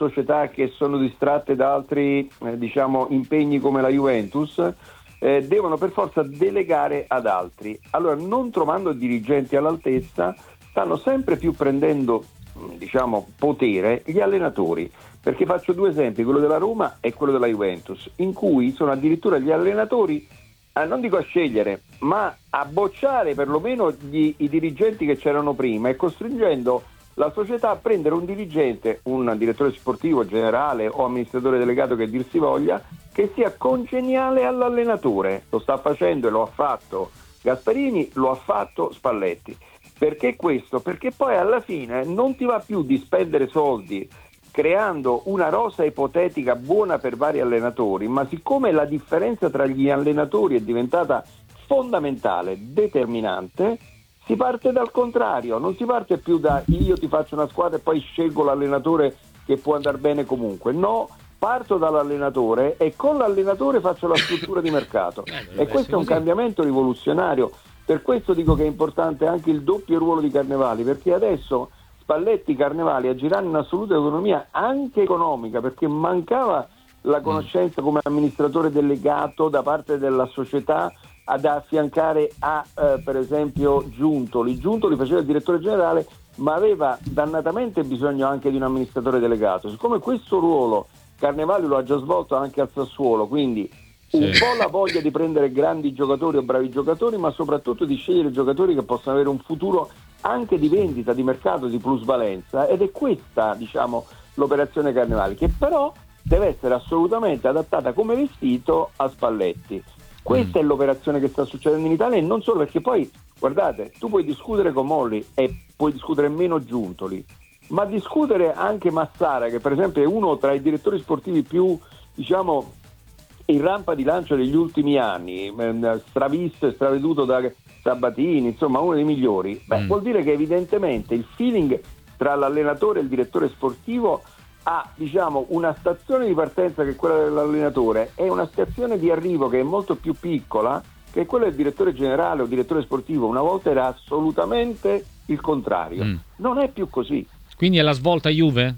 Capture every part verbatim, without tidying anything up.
società che sono distratte da altri eh, diciamo impegni come la Juventus eh, devono per forza delegare ad altri. Allora, non trovando dirigenti all'altezza, stanno sempre più prendendo diciamo potere gli allenatori, perché faccio due esempi, quello della Roma e quello della Juventus, in cui sono addirittura gli allenatori eh, non dico a scegliere, ma a bocciare perlomeno gli, i dirigenti che c'erano prima, e costringendo la società a prendere un dirigente, un direttore sportivo generale o amministratore delegato che dir si voglia, che sia congeniale all'allenatore. Lo sta facendo e lo ha fatto Gasperini, lo ha fatto Spalletti. Perché questo? Perché poi alla fine non ti va più di spendere soldi creando una rosa ipotetica buona per vari allenatori, ma siccome la differenza tra gli allenatori è diventata fondamentale, determinante, si parte dal contrario, non si parte più da io ti faccio una squadra e poi scelgo l'allenatore che può andare bene comunque. No, parto dall'allenatore e con l'allenatore faccio la struttura di mercato. E questo è un cambiamento rivoluzionario. Per questo dico che è importante anche il doppio ruolo di Carnevali, perché adesso Spalletti, Carnevali agiranno in assoluta autonomia anche economica, perché mancava la conoscenza come amministratore delegato da parte della società ad affiancare a eh, per esempio Giuntoli. Giuntoli faceva il direttore generale, ma aveva dannatamente bisogno anche di un amministratore delegato. Siccome questo ruolo Carnevali lo ha già svolto anche al Sassuolo, quindi un sì. po' la voglia di prendere grandi giocatori o bravi giocatori, ma soprattutto di scegliere giocatori che possano avere un futuro anche di vendita, di mercato, di plusvalenza, ed è questa, diciamo, l'operazione Carnevali, che però deve essere assolutamente adattata come vestito a Spalletti. Questa mm. è l'operazione che sta succedendo in Italia, e non solo, perché poi, guardate, tu puoi discutere con Molli e puoi discutere meno Giuntoli, ma discutere anche Massara, che per esempio è uno tra i direttori sportivi più, diciamo, in rampa di lancio degli ultimi anni, stravisto e straveduto da Sabatini, insomma uno dei migliori, beh, mm. vuol dire che evidentemente il feeling tra l'allenatore e il direttore sportivo ha, diciamo, una stazione di partenza che è quella dell'allenatore e una stazione di arrivo che è molto più piccola, che è quella del direttore generale o direttore sportivo. Una volta era assolutamente il contrario, mm. non è più così. Quindi è la svolta Juve?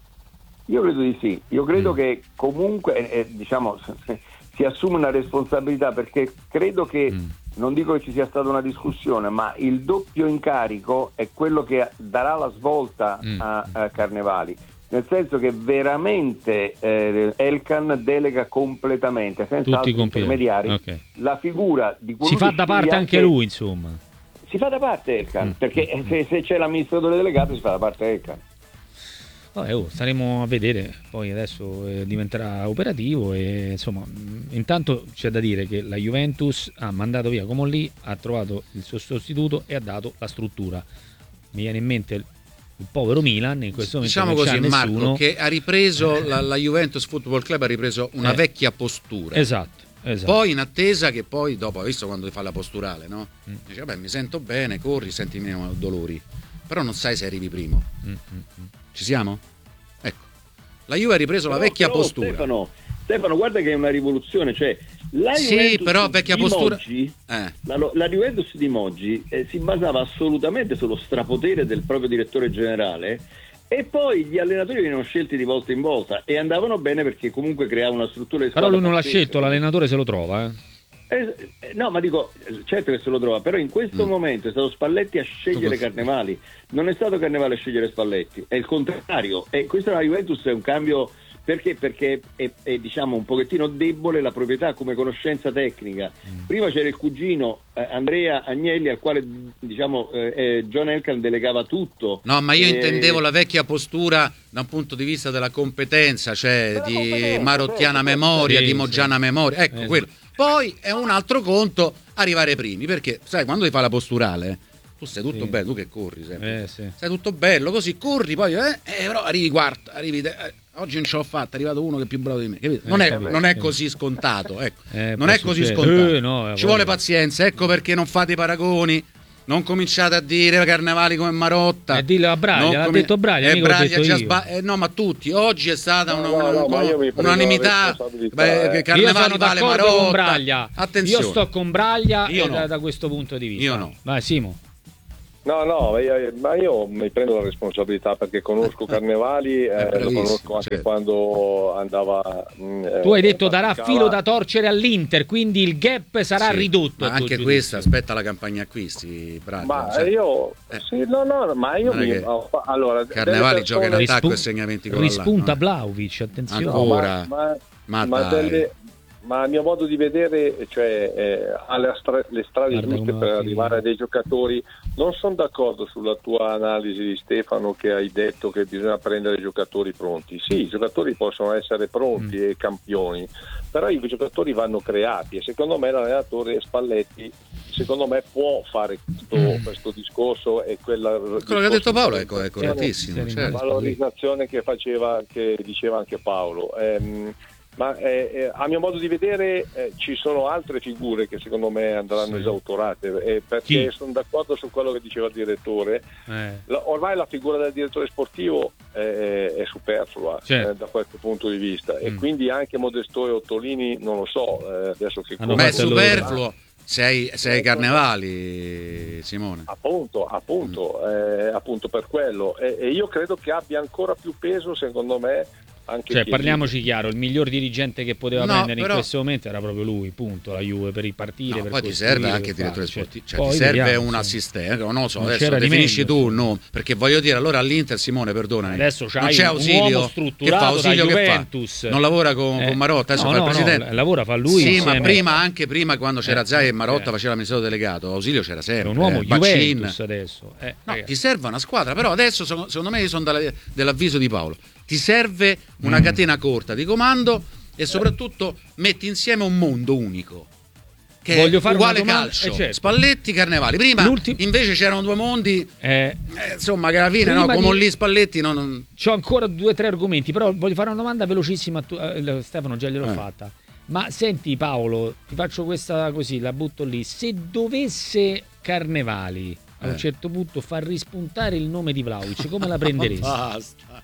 Io credo di sì, io credo mm. che comunque eh, diciamo si assume una responsabilità, perché credo che, mm. non dico che ci sia stata una discussione, ma il doppio incarico è quello che darà la svolta mm. a, a Carnevali, nel senso che veramente eh, Elkann delega completamente, senza tutti altri intermediari, okay. la figura di quello si fa da parte anche, anche lui, insomma. Si fa da parte Elkann, mm. perché mm. se, se c'è l'amministratore delegato si fa da parte Elkann. Vabbè, oh, staremo a vedere, poi adesso eh, diventerà operativo e insomma, mh, intanto c'è da dire che la Juventus ha mandato via Comolli, ha trovato il suo sostituto e ha dato la struttura. Mi viene in mente il, il povero Milan in questo momento, diciamo così, Marco, nessuno. che ha ripreso la, la Juventus Football Club ha ripreso una eh. vecchia postura. Esatto. Esatto. Poi in attesa che poi dopo, ha visto quando fa la posturale, no? Mm. Dice vabbè, mi sento bene, corri, senti meno dolori, però non sai se arrivi primo. Mm, mm, mm. Ci siamo? Ecco, la Juve ha ripreso però, la vecchia però, postura. Stefano, Stefano, guarda che è una rivoluzione, cioè la sì, Juventus però vecchia di postura. Moggi, eh. la, la Juventus di Moggi eh, si basava assolutamente sullo strapotere del proprio direttore generale, e poi gli allenatori venivano scelti di volta in volta e andavano bene perché comunque creavano una struttura di squadra. Però lui non pazzesca. l'ha scelto, l'allenatore se lo trova, eh. Eh, no, ma dico, certo che se lo trova, però in questo mm. momento è stato Spalletti a scegliere Carnevali, non è stato Carnevali a scegliere Spalletti, è il contrario. E questa la Juventus è un cambio, perché? Perché è, è diciamo un pochettino debole la proprietà come conoscenza tecnica. Mm. Prima c'era il cugino eh, Andrea Agnelli, al quale diciamo eh, eh, John Elkann delegava tutto. No, ma io eh, intendevo la vecchia postura da un punto di vista della competenza, cioè di competenza, marottiana certo, memoria, sì, di moggiana sì. memoria, ecco eh, quello. Poi è un altro conto arrivare primi, perché sai, quando ti fa la posturale tu sei tutto sì. bello, tu che corri sempre, eh, sì. sei tutto bello, così corri, poi eh, eh, però arrivi quarto, arrivi te, eh, oggi non ce l'ho fatta, è arrivato uno che è più bravo di me, capito? Non, eh, è, beh, non è eh. così scontato, ecco. eh, non è così succedere. scontato, eh, no, ci vuole pazienza, ecco perché non fate i paragoni. Non cominciate a dire Carnevali come Marotta. E eh, dillo a Braglia, comi- ha detto Braglia, eh, Braglia detto già io. sba- eh, no, ma tutti. Oggi è stata no, una, no, una, no, una, unanimità. Beh, che Carnevali io sono vale d'accordo Marotta. con Braglia. Attenzione. Io sto con Braglia io eh, no. da, da questo punto di vista. Io no. Vai Simo. No, no, io, ma io mi prendo la responsabilità perché conosco Carnevali, eh, lo conosco anche certo. quando andava... Mh, tu hai detto darà filo da torcere all'Inter, quindi il gap sarà sì, ridotto. Ma anche questa, aspetta la campagna acquisti, Brad, Ma cioè, io... eh. Sì, no, no, ma io mi... Allora, Carnevali persone... gioca in attacco Rispu- e segna venti gol rispunta all'anno. Vlahovic, attenzione. Ancora. No, ma, ma, ma, ma dai. delle... Ma a mio modo di vedere, cioè, eh, ha le, stra- le strade Guarda giuste per arrivare a dei giocatori. Non sono d'accordo sulla tua analisi di Stefano, che hai detto che bisogna prendere giocatori pronti. Sì, i giocatori possono essere pronti mm. e campioni, però i giocatori vanno creati e secondo me l'allenatore Spalletti secondo me può fare questo, mm. questo discorso e quella quello che ha detto Paolo è, è correttissimo, certo. Valorizzazione che faceva, che diceva anche Paolo. Ehm, Ma eh, eh, a mio modo di vedere eh, ci sono altre figure che secondo me andranno sì. esautorate, eh, perché Chi? sono d'accordo su quello che diceva il direttore. Eh. La, ormai la figura del direttore sportivo è, è superflua certo. eh, da questo punto di vista mm. e quindi anche Modesto e Ottolini non lo so eh, adesso che ma è superfluo sei, sei Carnevali, Simone. Appunto, appunto, mm. eh, appunto per quello e, e io credo che abbia ancora più peso secondo me. Anche cioè parliamoci chiaro, il miglior dirigente che poteva no, prendere però... in questo momento era proprio lui, punto, la Juve, per ripartire no, per poi ti serve anche il direttore sportivo, cioè, ti serve vediamo, un assistente, non lo so, non adesso definisci tu no, perché voglio dire allora all'Inter Simone perdonami adesso non c'è Ausilio che fa Ausilio che fa non lavora con, eh, con Marotta adesso no, fa il no, presidente no, lavora fa lui sì insieme. Ma prima anche prima quando c'era eh, Zai e Marotta eh. faceva l'amministratore delegato Ausilio c'era sempre, è un uomo eh, Juventus adesso eh, no, ti serve una squadra però adesso secondo me io sono dell'avviso di Paolo. Ti serve una mm. catena corta di comando e soprattutto metti insieme un mondo unico che Voglio è fare uguale calcio, eh certo. Spalletti, Carnevali. Prima L'ultim- invece c'erano due mondi, eh, eh, insomma, che alla fine no, come di... lì Spalletti non, non... C'ho ancora due o tre argomenti, però voglio fare una domanda velocissima. Tu, eh, Stefano già gliel'ho eh. fatta. Ma senti Paolo, ti faccio questa così, la butto lì. Se dovesse Carnevali a un eh. certo punto far rispuntare il nome di Vlahovic, come la prenderesti? Basta.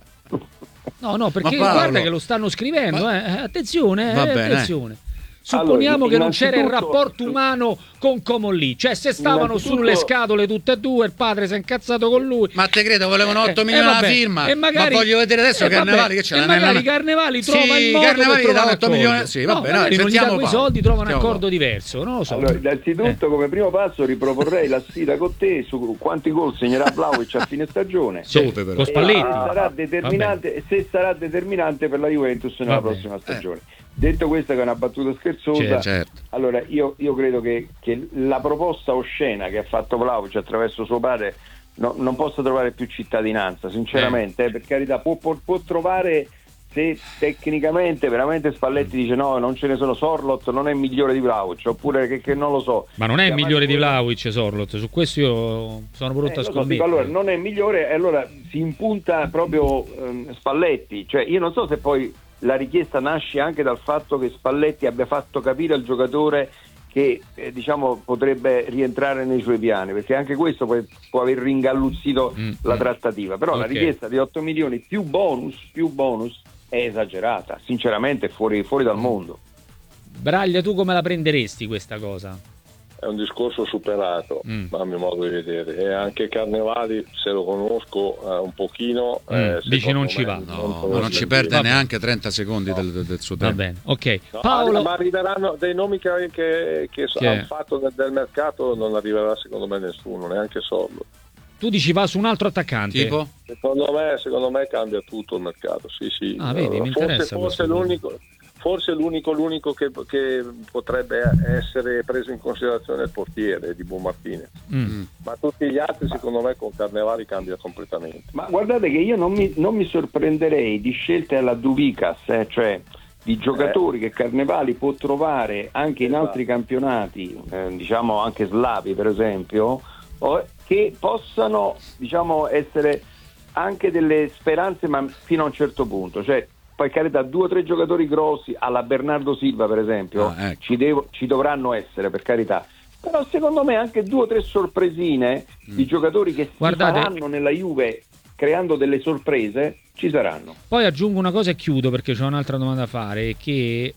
No, no, perché guarda che lo stanno scrivendo, eh. attenzione, eh, attenzione. Supponiamo allora, che non c'era il rapporto umano con Comolli, cioè se stavano sulle scatole tutte e due, il padre si è incazzato con lui. Ma te credo volevano otto milioni alla firma. E magari, ma voglio vedere adesso eh, Carnevali che c'è. E la magari nella... Carnevali trova sì, il modo Carnevali per da otto milioni. Sì, va no, bene, dai, non gli dà quei soldi, trova un Sentiamo accordo qua. diverso, non lo so. Allora, innanzitutto eh. come primo passo riproporrei la sfida con te su quanti gol segnerà Vlahovic a fine stagione. Sope, però. Con Spalletti. Se sarà determinante, se sarà determinante per la Juventus nella Vabbè. prossima stagione. Eh. Detto questo, che è una battuta scherzosa, certo. allora io, io credo che, che la proposta oscena che ha fatto Vlahovic attraverso suo padre no, non possa trovare più cittadinanza, sinceramente, eh. Eh, per carità, può, può, può trovare se tecnicamente veramente Spalletti dice no, non ce ne sono, Sorloth non è migliore di Vlahovic, oppure che, che non lo so. Ma non è il migliore di Vlahovic Sorloth, su questo io sono pronto eh, a scommettere. So, allora non è migliore e allora si impunta proprio ehm, Spalletti, cioè io non so se poi la richiesta nasce anche dal fatto che Spalletti abbia fatto capire al giocatore che eh, diciamo potrebbe rientrare nei suoi piani, perché anche questo può, può aver ringalluzzito mm, la trattativa, però okay. la richiesta di otto milioni più bonus più bonus è esagerata, sinceramente è fuori, fuori dal mondo. Braglia, tu come la prenderesti questa cosa? È un discorso superato, mm. a mio modo di vedere, e anche Carnevali, se lo conosco eh, un pochino, mm. eh, dici non ci va, no, non ma non ci perde neanche trenta secondi no. del, del suo tempo. Va bene, ok. No, Paolo... ma arriveranno dei nomi che, che, che, che hanno fatto del, del mercato, non arriverà secondo me nessuno, neanche Sorlo. Tu dici va su un altro attaccante? Tipo? Secondo me, secondo me cambia tutto il mercato, sì sì. Ah, vedi, mi interessa forse, forse l'unico... Forse l'unico, l'unico che, che potrebbe essere preso in considerazione è il portiere di Buon Martinez, mm. ma tutti gli altri secondo me con Carnevali cambia completamente. Ma guardate che io non mi, non mi sorprenderei di scelte alla Duvicas, eh, cioè di giocatori eh. che Carnevali può trovare anche in altri campionati, eh, diciamo anche slavi per esempio, o, che possano diciamo essere anche delle speranze, ma fino a un certo punto, cioè poi carità, due o tre giocatori grossi alla Bernardo Silva per esempio ah, ecco. ci, devo, ci dovranno essere, per carità, però secondo me anche due o tre sorpresine mm. di giocatori che Guardate, si faranno nella Juve creando delle sorprese ci saranno. Poi aggiungo una cosa e chiudo perché c'ho un'altra domanda da fare, che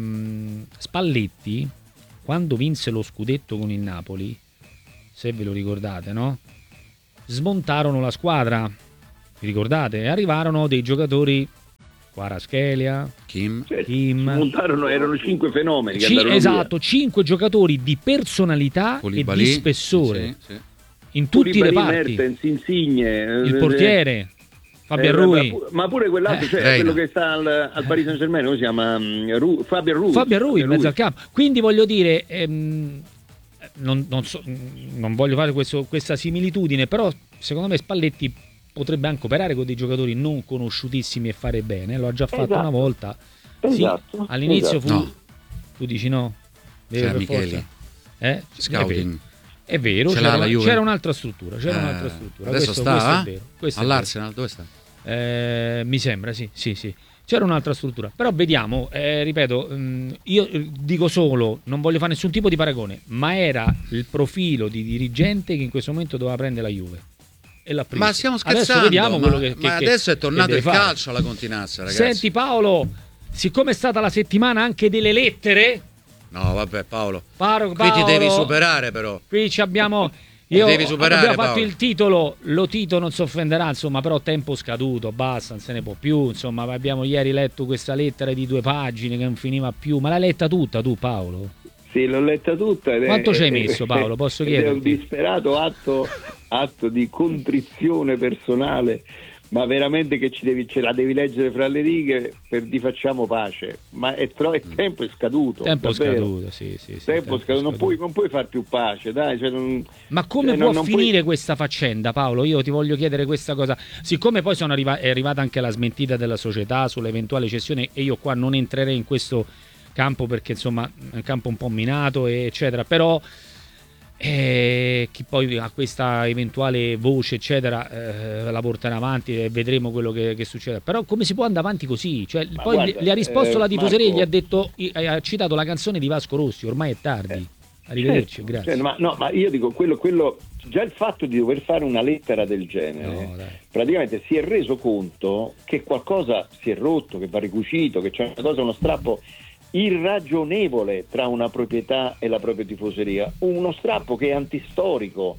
um, Spalletti quando vinse lo scudetto con il Napoli, se ve lo ricordate, no? smontarono la squadra, vi ricordate? E arrivarono dei giocatori, Kvaratskhelia, Kim, Cioè, Kim. Smontarono, erano cinque fenomeni che Ci- andarono esatto, cinque giocatori di personalità Koulibaly, e di spessore sì, sì. in via. tutti i Koulibaly, reparti. Mertens, Insigne, Il eh, portiere Fabio eh, Rui, ma pu- ma pure quell'altro, Eh, cioè Reina. quello che sta al, al Paris Saint Germain, come si chiama? Mm, Ru- Fabio Rui. Fabio Rui in Fabio mezzo al campo. Quindi voglio dire, ehm, non, non so- non voglio fare questo- questa similitudine, però secondo me Spalletti potrebbe anche operare con dei giocatori non conosciutissimi e fare bene. Lo ha già fatto Esatto. una volta. Esatto, Sì, all'inizio esatto. fu. No. Tu dici no? Deve C'era per Micheli. forza. Eh? Scouting. È vero, Ce l'ha c'era, la Juve? c'era un'altra struttura. C'era Eh, un'altra struttura. adesso questo, sta questo eh? è vero. Questo è vero. all'Arsenal, dove sta? Eh, mi sembra, sì, sì, sì. C'era un'altra struttura. Però vediamo, eh, ripeto, mh, io eh, dico solo, non voglio fare nessun tipo di paragone, ma era il profilo di dirigente che in questo momento doveva prendere la Juve. E l'ha preso. Ma stiamo Adesso scherzando, vediamo ma, quello che, ma che- adesso è che tornato deve il fare. calcio alla Continazza, ragazzi. Senti Paolo, siccome è stata la settimana anche delle lettere, No, vabbè, Paolo. Paolo, Qui ti devi Paolo, superare, però. qui ci abbiamo. Io devi superare, abbiamo fatto Paolo. il titolo, lo Tito non si offenderà, insomma, però tempo scaduto, basta, non se ne può più, insomma, abbiamo ieri letto questa lettera di due pagine che non finiva più, ma l'hai letta tutta tu, Paolo? Sì, l'ho letta tutta. Ed è- Quanto ci hai messo, Paolo? Posso ed È un chiederti? disperato atto, atto di contrizione personale, ma veramente che ci devi, ce la devi leggere fra le righe per di facciamo pace. Ma è tro- il tempo è scaduto. Tempo davvero. scaduto, sì, sì, sì, Tempo scaduto, non puoi, non puoi far più pace, dai. Cioè non, Ma come cioè, può non- non puoi- finire questa faccenda, Paolo? Io ti voglio chiedere questa cosa. Siccome poi sono arriva- è arrivata anche la smentita della società sull'eventuale cessione, e io qua non entrerei in questo campo perché insomma è un campo un po' minato, eccetera. Però eh, chi poi ha questa eventuale voce, eccetera, eh, la porterà avanti e vedremo quello che, che succede. Però come si può andare avanti così? Cioè, Ma poi guarda, le ha risposto eh, la tifoseria e Marco- gli ha detto, ha citato la canzone di Vasco Rossi, ormai è tardi. Arrivederci, Certo, grazie. cioè, ma, no, ma io dico quello, quello già il fatto di dover fare una lettera del genere, No, dai. praticamente si è reso conto che qualcosa si è rotto, che va ricucito, che c'è una cosa, uno strappo irragionevole tra una proprietà e la propria tifoseria, uno strappo che è antistorico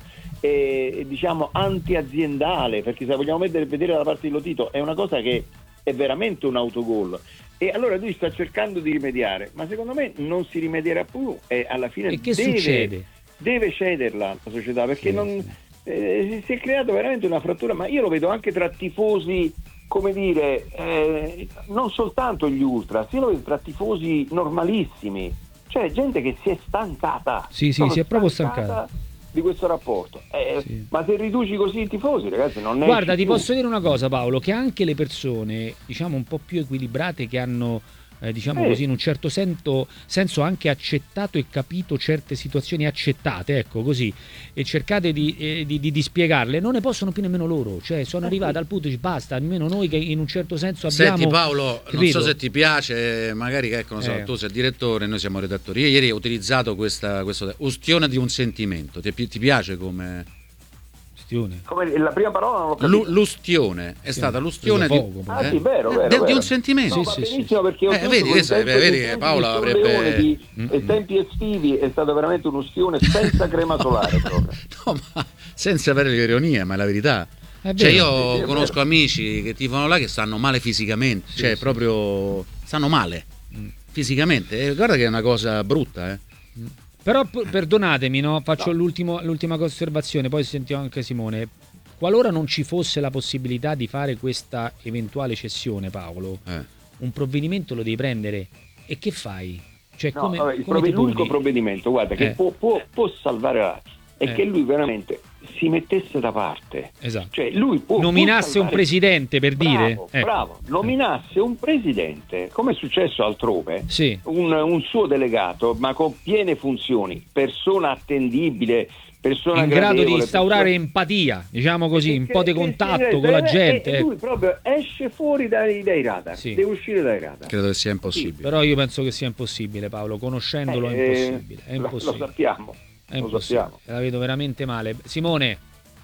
e diciamo anti-aziendale, perché se vogliamo mettere, vedere la parte di Lotito è una cosa che è veramente un autogol. E allora lui sta cercando di rimediare, ma secondo me non si rimedierà più e alla fine E che deve, succede? deve cederla la società, perché Sì, non, sì. eh, si è creato veramente una frattura, ma io lo vedo anche tra tifosi, come dire, eh, non soltanto gli ultras, io lo vedo tra tifosi normalissimi, cioè gente che si è stancata. Sì, sì, Sono si è proprio stancata. di questo rapporto. Eh, Sì. Ma se riduci così i tifosi, ragazzi, non è. Guarda, ti posso dire una cosa, Paolo, che anche le persone, diciamo, un po' più equilibrate, che hanno, eh, diciamo Eh. così, in un certo senso, senso anche accettato e capito certe situazioni accettate, ecco, così, e cercate di, eh, di, di, di spiegarle, non ne possono più nemmeno loro. Cioè, sono arrivate al punto di basta, almeno noi che in un certo senso abbiamo... Senti Paolo, non capito? so se ti piace, magari ecco, non so, Eh. tu sei il direttore, noi siamo redattori. Io ieri ho utilizzato questa questo, ustione di un sentimento. Ti, ti piace come Questione. Come la prima parola non l'ho capita. Lu- l'ustione? È stata l'ustione Preso di, poco, Ah, eh. sì, vero, vero, de- di vero. un sentimento. No, Sì, va sì, benissimo sì. perché ho Eh, tutto vedi, quel questo- tempo- vedi quel che tempo Paolo di avrebbe- Torleone di- Mm-mm. e tempi estivi è stato veramente un'ustione senza crema solare proprio. No, ma senza avere l'ironia, ma è la verità. È Cioè vero. io Sì, sì, è conosco vero. amici che tifano là che stanno male fisicamente, Sì, cioè sì. proprio stanno male Mm. fisicamente. E guarda che è una cosa brutta, eh. Però p- perdonatemi, no? Faccio l'ultimo- l'ultima osservazione, poi sentiamo anche Simone. Qualora non ci fosse la possibilità di fare questa eventuale cessione, Paolo, Eh. un provvedimento lo devi prendere e che fai? Cioè, No, come, vabbè, il come prove- ti l'unico poni? provvedimento, guarda, che Eh. può, può- può salvare la è Eh. che lui veramente si mettesse da parte. Esatto. Cioè lui può, Nominasse può un salvare- presidente, per Bravo, dire. Ecco. bravo, nominasse un presidente, come è successo altrove, Sì. un, un suo delegato, ma con piene funzioni, persona attendibile, persona In grado di gradevole, instaurare persona- empatia, diciamo così, un Che- po' di che- contatto che- con la e- gente. E lui ecco. proprio esce fuori dai, dai radar, Sì. deve uscire dai radar. Credo che sia impossibile. Però io penso che sia impossibile, Paolo, conoscendolo è Eh, impossibile. È lo- impossibile. Lo sappiamo. È lo impossibile. sappiamo. La vedo veramente male. Simone,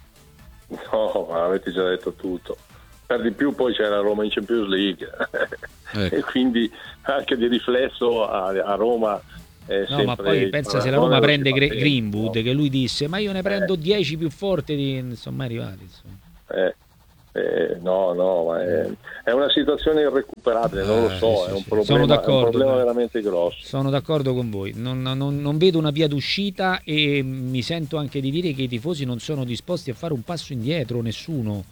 No, ma avete già detto tutto. Per di più poi c'è la Roma in Champions League Ecco. e quindi anche di riflesso a, a Roma No, ma poi pensa se la Roma prende Gre- Greenwood, no? Che lui disse ma io ne prendo dieci eh. più forti di... non sono mai arrivati, insomma. Eh. Eh, no, no, ma è, è una situazione irrecuperabile, non lo so, eh, sì, è, un problema, sono d'accordo, è un problema veramente grosso. Sono d'accordo con voi, non, non, non vedo una via d'uscita e mi sento anche di dire che i tifosi non sono disposti a fare un passo indietro, nessuno.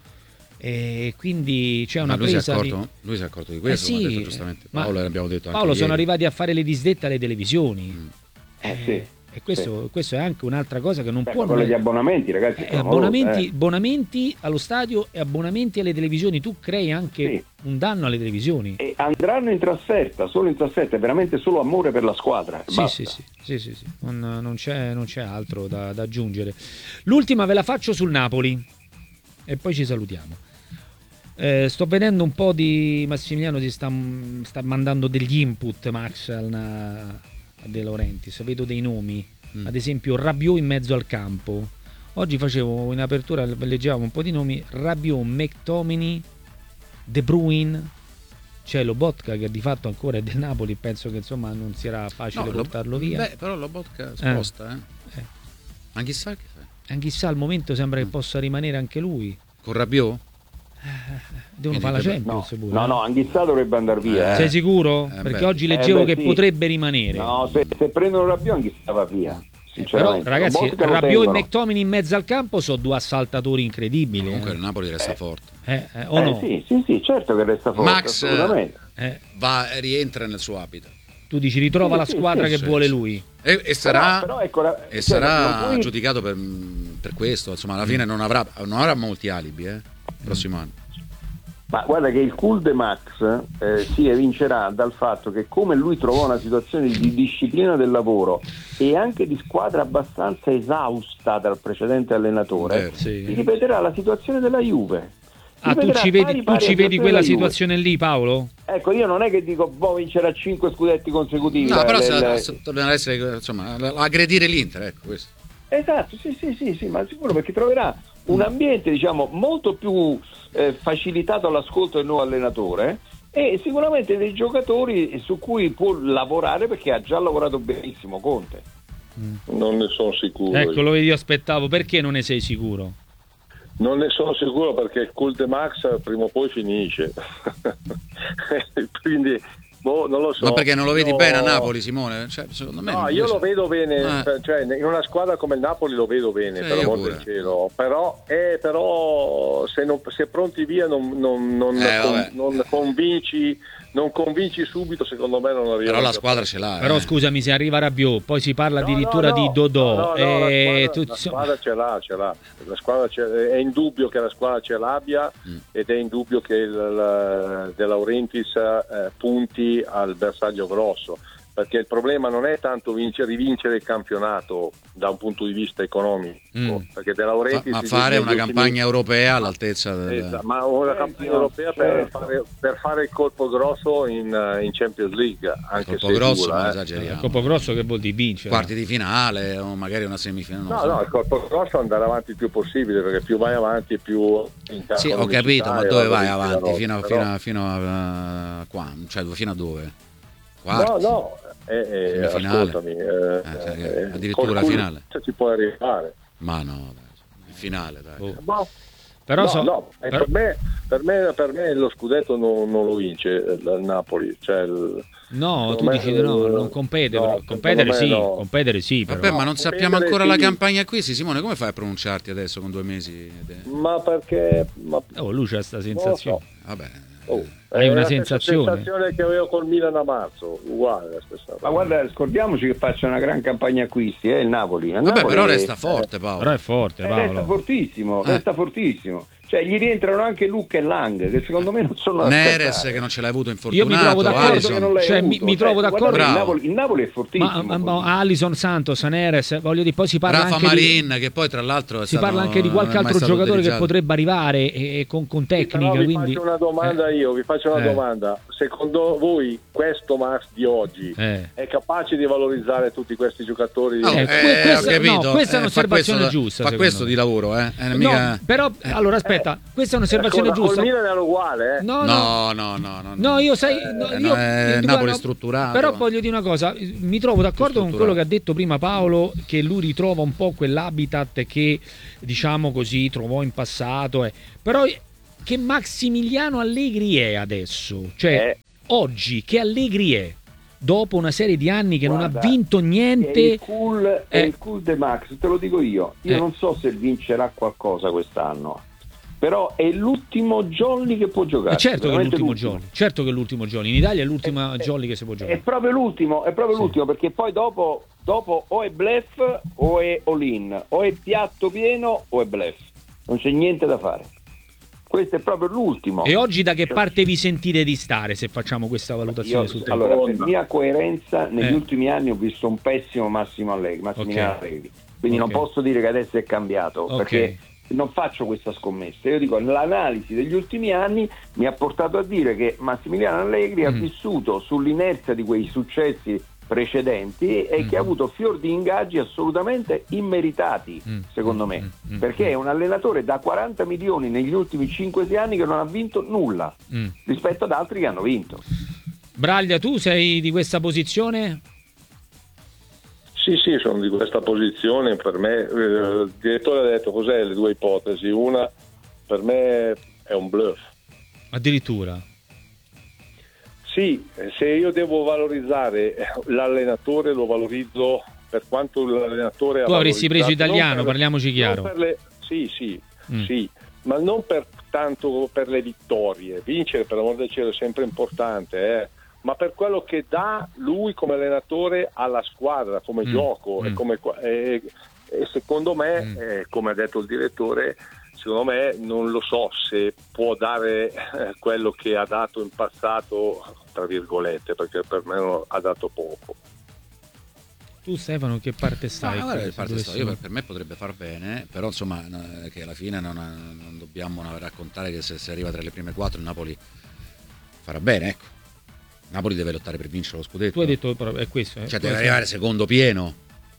E quindi c'è una ma lui presa si è accorto, di... lui si è accorto di questo, eh sì, detto giustamente Paolo, ma l'abbiamo detto anche Paolo sono ieri. arrivati a fare le disdette alle televisioni. Mm. Eh sì. E questo, sì. questo è anche un'altra cosa che non Beh, può... quello di abbonamenti, ragazzi. Eh, abbonamenti, eh. abbonamenti allo stadio e abbonamenti alle televisioni. Tu crei anche sì. un danno alle televisioni. E andranno in trasferta, solo in trasferta, è veramente solo amore per la squadra. Sì, sì, sì, sì, sì, sì. Non, non, c'è, non c'è altro da, da aggiungere. L'ultima ve la faccio sul Napoli e poi ci salutiamo. Eh, sto vedendo un po' di... Massimiliano si sta, sta mandando degli input, Max, al... De Laurentiis, vedo dei nomi, mm. ad esempio Rabiot in mezzo al campo. Oggi facevo in apertura, leggevamo un po' di nomi: Rabiot, McTominay, De Bruyne, c'è Lobotka che di fatto ancora è del Napoli, penso che insomma non sarà facile no, portarlo lo, via. Beh, però Lobotka sposta, eh. eh. Ma chissà che fa. Chissà, al momento sembra mm. che possa rimanere anche lui. Con Rabiot? Devono fare la Champions no, pure. No, no, Anghissà dovrebbe andare via. Eh. Sei sicuro? Eh, Perché beh. oggi leggevo eh, beh, che sì. potrebbe rimanere. No, se, se prendono Rabiot Anghissà va via. Però ragazzi, Rabiot e McTominay in mezzo al campo sono due assaltatori incredibili. Comunque eh. il Napoli resta eh. forte. Eh, eh, o eh, no? Sì, sì, sì, certo che resta forte. Max assolutamente. Eh. va, rientra nel suo habitat. Tu dici ritrova sì, la sì, squadra sì, che sì, vuole sì. lui. E, e sarà, però, però ecco, la, e cioè, sarà puoi... giudicato per, per questo. Insomma, alla fine non avrà, non avrà molti alibi eh, il prossimo anno. Ma guarda che il cool de Max eh, si evincerà dal fatto che come lui trovò una situazione di disciplina del lavoro e anche di squadra abbastanza esausta dal precedente allenatore, Vero. Sì. si ripeterà la situazione della Juve. Ah, tu ci vedi, tu ci vedi quella situazione lì, Paolo? Ecco, io non è che dico boh, vincerà cinque scudetti consecutivi. No, la, però le, se, le... tornerà a essere, insomma, aggredire l'Inter, ecco questo. Esatto, sì, sì, sì, sì, ma sicuro, perché troverà un ambiente, diciamo, molto più eh, facilitato all'ascolto del nuovo allenatore e sicuramente dei giocatori su cui può lavorare, perché ha già lavorato benissimo Conte. Mm. Non ne sono sicuro. Ecco, lo vedi, io aspettavo. Perché non ne sei sicuro? Non ne sono sicuro perché il cult de Max prima o poi finisce. Quindi boh, non lo so. Ma perché non lo vedi io... bene a Napoli, Simone? Cioè, secondo me no, io lo vedo bene, eh. cioè in una squadra come il Napoli lo vedo bene, sì, per amor del cielo. Però, eh, però se, non, se pronti via non, non, non, eh, con, non convinci non convinci subito, secondo me non arriva. Però la squadra ce l'ha. Però eh. scusami, se arriva Rabiot, poi si parla no, addirittura no, no, di Dodò. No, no, e la squadra, tu... la squadra ce l'ha, ce l'ha. La squadra ce... È indubbio che la squadra ce l'abbia mm. ed è indubbio che il, la, De Laurentiis eh, punti al bersaglio grosso. Perché il problema non è tanto vincere, rivincere il campionato da un punto di vista economico, mm. perché De Laurentiis ma, ma fare una campagna europea all'altezza del... esatto, ma una campagna eh, europea per fare, per fare il colpo grosso in, in Champions League, anche il colpo se grosso dura, non eh. esageriamo. Il colpo grosso che vuol dire vincere? Quarti di finale o magari una semifinale. No, so. no, il colpo grosso è andare avanti il più possibile, perché più vai avanti più sì, ho capito, ma dove vai avanti? Fino, però... fino, fino a, a qua, cioè fino a dove? Quarti? No, no. Eh, eh, ascoltami, eh, eh, eh, addirittura la finale ci puoi arrivare, ma no, dai, il finale dai. Oh. No, però no, so, no eh, però... Per, me, per, me, per me lo scudetto non, non lo vince il Napoli, cioè il, no tu me, dici no, non compete, no, però. competere sì, no. competere sì però. Vabbè, ma non sappiamo ancora sì. La campagna qui, sì, Simone, come fai a pronunciarti adesso con due mesi? Ma perché ma... oh, lui c'ha sta sensazione, so. Vabbè. Oh, hai una la sensazione? La sensazione che avevo col Milan a marzo, uguale la stessa. Ma guarda, scordiamoci che faccia una gran campagna acquisti, eh, il Napoli. Il Vabbè, Napoli però è... resta forte, Paolo. Però è forte, Paolo. Eh, resta fortissimo, eh. resta fortissimo. Cioè gli rientrano anche Luca e Lang, che secondo me non sono da Neres aspettare. che non ce l'hai avuto infortunato. Io mi trovo d'accordo, Alisson. che non l'hai cioè, avuto. mi, mi trovo cioè, d'accordo. Il Napoli, il Napoli è fortissimo. Ma, ma Alisson, Santos, Neres, voglio dire, poi si parla Rafa anche Marin, di, che poi tra l'altro è si stato, parla anche di qualche altro giocatore utilizzato. che potrebbe arrivare e, e con, con tecnica. Però vi quindi... faccio una domanda eh. io, vi faccio una eh. domanda. Secondo voi questo Max di oggi eh. è capace di valorizzare tutti questi giocatori? Oh, Eh, eh, questa, ho capito. no, questa è eh, un'osservazione fa questo, giusta. Fa questo me. di lavoro, eh? È no, mica... però allora aspetta, aspetta, questa è un'osservazione con, giusta. Col Milan era uguale, eh? No, no, no, no, no, no, io sai, no, eh, io, no, è io, Napoli no, strutturato. Però voglio dire una cosa, mi trovo d'accordo con quello che ha detto prima Paolo, che lui ritrova un po' quell'habitat che, diciamo così, trovò in passato, eh. Però che Massimiliano Allegri è adesso? Cioè, Eh. oggi che Allegri è? Dopo una serie di anni che Guarda, non ha vinto niente. È il cool, è eh. il cool de Max, te lo dico io. Io Eh. non so se vincerà qualcosa quest'anno, però è l'ultimo jolly che può giocare. Eh, certo che è l'ultimo l'ultimo. jolly, certo che è l'ultimo jolly. In Italia è l'ultima È- jolly che si può È giocare. proprio l'ultimo, è proprio Sì. l'ultimo, perché poi dopo, dopo o è bluff o è all-in, o è piatto pieno o è bluff. Non c'è niente da fare. Questo è proprio l'ultimo. E oggi da che Cioè, parte vi sentite di stare, se facciamo questa valutazione Io, sul tema? allora, per mia coerenza, negli Eh. ultimi anni ho visto un pessimo Massimo Allegri, Massimiliano Ok. Allegri. Quindi Ok. non posso dire che adesso è cambiato, Ok. perché non faccio questa scommessa. Io dico, l'analisi degli ultimi anni mi ha portato a dire che Massimiliano Allegri Mm. ha vissuto sull'inerzia di quei successi precedenti e Mm. che ha avuto fior di ingaggi assolutamente immeritati, Mm. secondo me, Mm. Mm. perché è un allenatore da quaranta milioni negli ultimi cinque sei anni che non ha vinto nulla Mm. rispetto ad altri che hanno vinto. Braglia, tu sei di questa posizione? Sì, sì, sono di questa posizione. Per me, eh, il direttore ha detto cos'è le due ipotesi. Una, per me è un bluff. Addirittura. Sì, se io devo valorizzare l'allenatore, lo valorizzo per quanto l'allenatore ha Tu avresti preso valorizzato, non italiano, per- parliamoci non chiaro. per le- sì, sì, Mm. sì, ma non per tanto per le vittorie. Vincere, per amor del cielo, è sempre importante, eh. Ma per quello che dà lui come allenatore alla squadra, come Mm. gioco, Mm. e, come, e, e secondo me, Mm. eh, come ha detto il direttore, secondo me non lo so se può dare eh, quello che ha dato in passato, tra virgolette, perché per me non- ha dato poco. Tu Stefano che parte stai? No, guarda, Se il parte dovessi- sto io, per, per me potrebbe far bene, però insomma eh, che alla fine non, non dobbiamo raccontare che se si arriva tra le prime quattro il Napoli farà bene, ecco. Napoli deve lottare per vincere lo scudetto. Tu hai detto però è questo, eh? Cioè Tu deve hai- arrivare secondo pieno,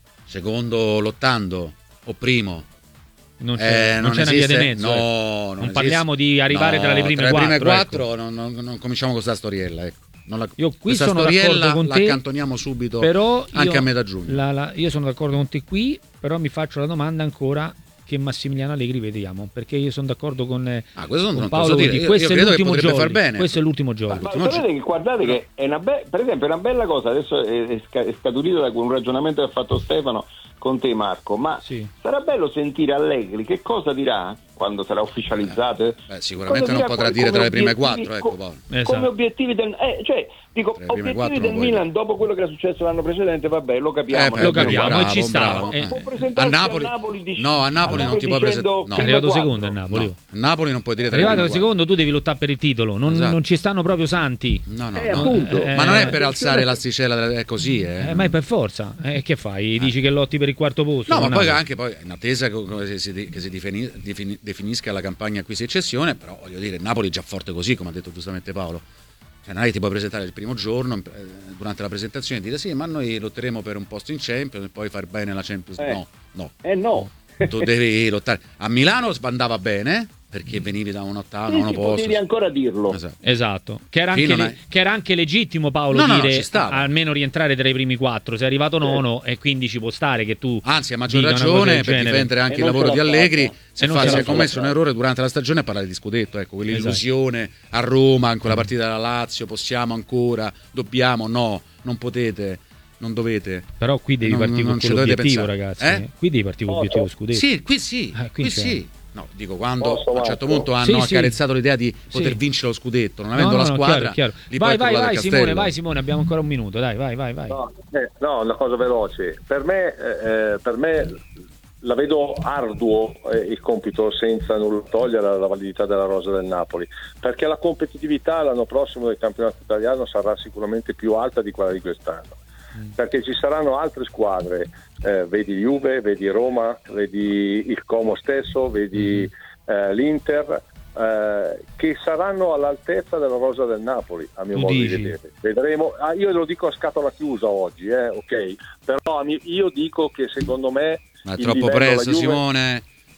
secondo lottando o primo. Non c'è, Eh, non c'è una via di esiste- mezzo. no, ecco. non Non esiste. parliamo di arrivare No, tra le prime tra le prime quattro. quattro ecco. non, non- non cominciamo con questa storiella, ecco. Non la, Io qui questa sono storiella d'accordo con la te, accantoniamo subito, Però anche io, a metà giugno. la- la- io sono d'accordo con te qui, però mi faccio la domanda ancora che Massimiliano Allegri vediamo, perché io sono d'accordo con, eh, Ah, questo non con te lo Paolo so dire. Guidi. Io- Questo io è credo che l'ultimo potrebbe jolly. far bene. Questo è l'ultimo jolly. Ma L'ultimo sapete che guardate che è una be- per esempio è una bella cosa, adesso è, è sca- è scaturito da un ragionamento che ha fatto Stefano con te Marco, ma Sì. sarà bello sentire Allegri che cosa dirà quando sarà ufficializzato. Beh, sicuramente Cosa non dirà potrà come dire tra le prime obiettivi- quattro, ecco co- Paolo. Esatto. Come obiettivi del eh, cioè dico Tra le prime obiettivi quattro del non puoi Milan dire. dopo quello che era successo l'anno precedente, vabbè, lo capiamo. Eh, lo beh, capiamo, bravo, e ci sta. bravo. Eh. Può A presentarsi Napoli, al Napoli dice- no, a Napoli a non ti puoi dicendo presentare. È No, prima arrivato quattro. secondo il Napoli. no. A Napoli non puoi dire È tra le arrivato prime secondo, tu devi lottare per il titolo, non, Esatto. non ci stanno proprio santi. quattro. No, no, Eh, no. appunto. Eh, Ma non è per eh, alzare l'asticella, della- è così, eh. Eh, ma è per forza. Eh, che fai? Dici che lotti per il quarto posto? No, ma con poi Napoli? anche poi in attesa che che si, che si defini- defini- definisca la campagna acquisti e cessione, però voglio dire, il Napoli è già forte così, come ha detto giustamente Paolo. Cioè, non è che ti puoi presentare il primo giorno, eh, durante la presentazione e dire sì, ma noi lotteremo per un posto in Champions e poi far bene la Champions. Eh. No, no. Eh no. Tu devi lottare. A Milano andava bene perché venivi da un ottavo, Sì, nono sì, posto. potevi ancora dirlo. Esatto. Esatto, che era, Qui anche, non le- è- che era anche legittimo Paolo No, no, no, dire ci stava. almeno rientrare tra i primi quattro, sei arrivato nono e quindi ci può stare che tu Anzi, a maggior dica una cosa ragione del per genere. difendere anche E il non lavoro ce di l'ha Allegri. fatta. Se E non fa- ce si l'ha è commesso fatta. un errore durante la stagione a parlare di scudetto, ecco, quell'illusione a Roma, in quella partita della Lazio, possiamo ancora, dobbiamo, no, non potete, non dovete. Però qui devi Non- partire non con ci dovete quell'obiettivo, pensare. ragazzi. Eh? eh. Qui devi partire con No, l'obiettivo no. scudetto. Sì, qui sì, Eh, qui qui c'è. sì. No, dico quando Posso, a un certo Marco? punto hanno Sì, sì. accarezzato l'idea di Sì. poter vincere lo scudetto, non No, avendo no, la no, squadra. chiaro, chiaro. lì Vai, poi vai, crollate vai il Simone, castello. vai Simone, abbiamo ancora un minuto, dai, vai, vai, vai. No, eh, no, una cosa veloce. Per me, eh, per me la vedo arduo eh, il compito senza nulla togliere alla validità della rosa del Napoli, perché la competitività l'anno prossimo del campionato italiano sarà sicuramente più alta di quella di quest'anno. Perché ci saranno altre squadre, eh, vedi Juve, vedi Roma, vedi il Como stesso, vedi eh, l'Inter, eh, che saranno all'altezza della rosa del Napoli, a mio Tu modo dici? di vedere. Vedremo. Ah, io lo dico a scatola chiusa oggi, eh, ok? Però a mio- io dico che secondo me Ma è il troppo livello, presto, la Juve- Simone.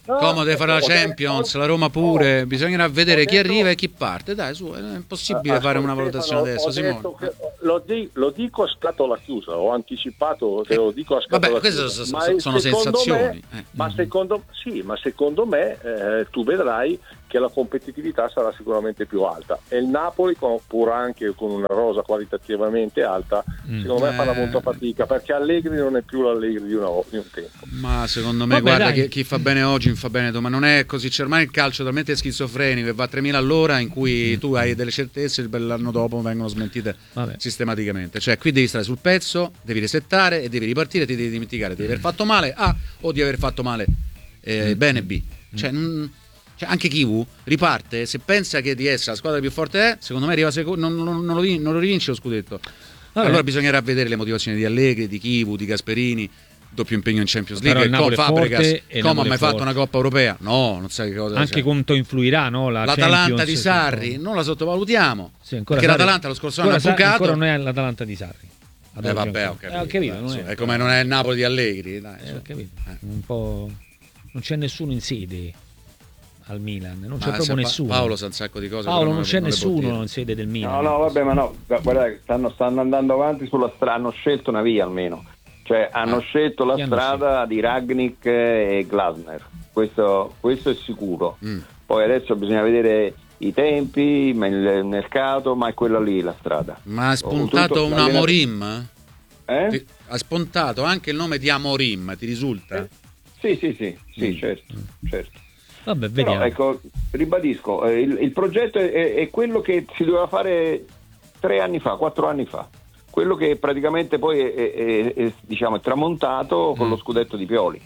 No, Como deve fare la Champions, la Roma pure, no, bisognerà vedere chi detto, arriva e chi parte. Dai, su, è impossibile fare una valutazione adesso, Simone. Che, lo, di, lo dico a scatola chiusa, ho anticipato che lo dico a scatola Vabbè, chiusa. queste Ma sono, sono sensazioni. Me, eh. ma, secondo, sì, ma secondo me eh, tu vedrai che la competitività sarà sicuramente più alta e il Napoli, con, pur anche con una rosa qualitativamente alta, mm. secondo me farà molta fatica, perché Allegri non è più l'Allegri di, una, di un tempo. Ma secondo me, Vabbè, guarda, chi, chi fa bene oggi fa bene domani, non è così. C'è ormai il calcio talmente schizofrenico che va a tremila all'ora, in cui mm. tu hai delle certezze e l'anno dopo vengono smentite Vabbè. sistematicamente. Cioè qui devi stare sul pezzo, devi resettare e devi ripartire, ti devi dimenticare di aver fatto male A o di aver fatto male eh, mm. bene B. Cioè non... Cioè, anche Kivu riparte, se pensa che di essere la squadra più forte è, secondo me arriva secondo, non, non, non, lo, non lo rivince lo scudetto. Vabbè. Allora bisognerà vedere le motivazioni di Allegri, di Kivu, di Gasperini, doppio impegno in Champions League. Però il Fabregas, come ha mai fatto forte. una Coppa Europea? No, non sai che cosa. Anche cioè. quanto influirà, no? La L'Atalanta Champions, di Sarri, sì, non la sottovalutiamo. Sì, perché Sarri, l'Atalanta lo scorso anno ha bucato. Ancora non è l'Atalanta di Sarri. Eh vabbè, ho capito. Eh, ho capito non è, è come non è il Napoli di Allegri. Dai, eh, ho capito. Eh. Un po'... Non c'è nessuno in sede al Milan, non c'è ah, proprio nessuno. Paolo sa un sacco di cose. Paolo, non c'è non nessuno in sede del Milan. No, no, vabbè, ma no, guardate, stanno, stanno andando avanti sulla strada, hanno scelto una via almeno. Cioè hanno ah, scelto la strada di Rangnick e Glasner. Questo, questo è sicuro. Mm. Poi adesso bisogna vedere i tempi, il mercato, ma è quella lì la strada. Ma ha spuntato un Amorim? Eh? Ha spuntato anche il nome di Amorim, ti risulta? Eh? Sì, sì, sì, sì, mm. certo, certo. Vabbè, vediamo. Però, ecco, ribadisco, eh, il, il progetto è, è quello che si doveva fare tre anni fa, quattro anni fa, quello che praticamente poi è, è, è, è diciamo, è tramontato con mm. lo scudetto di Pioli.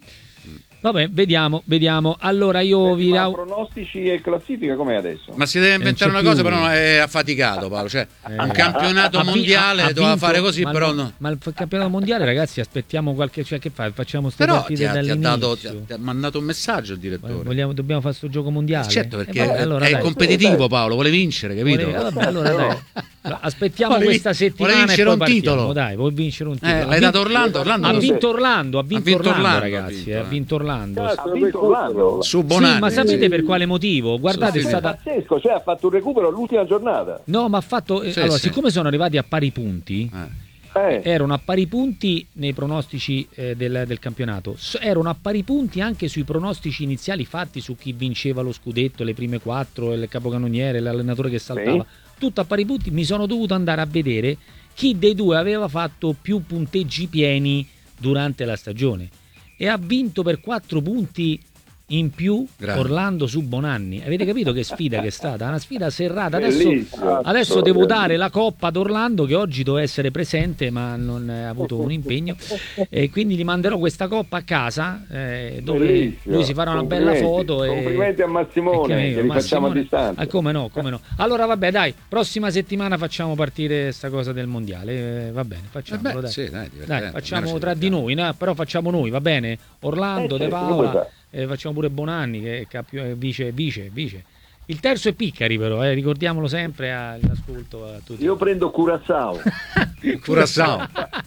Vabbè, vediamo, vediamo. Allora io vi ma pronostici e classifica com'è adesso? Ma si deve inventare una più. cosa, però è affaticato, Paolo. Cioè, eh. un campionato ha, mondiale ha, ha doveva fare così, ma però il, no. Ma il campionato mondiale, ragazzi, aspettiamo qualche, cioè che fa? Facciamo ste però partite ti ha, dall'inizio. Ti ha, dato, ti, ha, ti ha mandato un messaggio il direttore. Vogliamo, dobbiamo fare sto gioco mondiale. Certo, perché eh, vabbè, allora, è dai. competitivo, Paolo, vuole vincere, capito? Vuole, vabbè, allora dai. Aspettiamo vuole, questa settimana vuole vincere e poi un partiamo. titolo. Dai, vuoi vincere un titolo? Eh, l'hai dato Orlando, Orlando. Ha vinto Orlando, ha vinto, ha vinto Orlando, Orlando, ragazzi, ha vinto, ha vinto Orlando. Ha vinto Orlando. Su Bonanni. Sì, ma sapete per quale motivo? Guardate, è stata pazzesco, cioè ha fatto un recupero all'ultima giornata. No, ma ha fatto sì, allora, sì. siccome sono arrivati a pari punti, eh. Eh. erano a pari punti nei pronostici eh, del, del campionato, erano a pari punti anche sui pronostici iniziali fatti su chi vinceva lo scudetto, le prime quattro, il capocannoniere, l'allenatore che saltava, sì. tutto a pari punti. Mi sono dovuto andare a vedere chi dei due aveva fatto più punteggi pieni durante la stagione e ha vinto per quattro punti in più. Grande. Orlando su Bonanni. Avete capito che sfida che è stata? Una sfida serrata. Adesso, adesso devo dare la coppa ad Orlando, che oggi doveva essere presente ma non ha avuto un impegno, e quindi gli manderò questa coppa a casa, eh, dove bellissimo. Lui si farà una bella foto. Complimenti e... a Massimone, che li facciamo a distanza. Ah, come no, come no. Allora vabbè, dai, prossima settimana facciamo partire sta cosa del mondiale, eh, va bene, facciamolo, eh beh, dai. Sì, dai, dai, facciamo tra di noi, no? Però facciamo noi, va bene? Orlando, eh, De Paola, eh, facciamo pure Bonanni che è vice, vice, vice. Il terzo è Piccari, però, eh, ricordiamolo sempre all'ascolto a tutti. Io prendo Curaçao. Curaçao.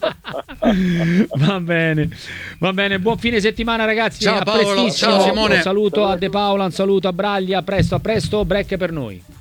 Va bene, va bene, buon fine settimana, ragazzi. Ciao Paolo, ciao Simone. Un saluto a De Paola, un saluto a Braglia, a presto, a presto, break per noi.